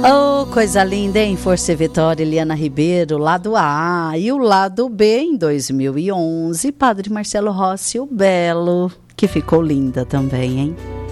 Oh, coisa linda, hein? Força e Vitória, Eliana Ribeiro, lado A. E o lado B, em 2011, Padre Marcelo Rossi, o Belo, que ficou linda também, hein?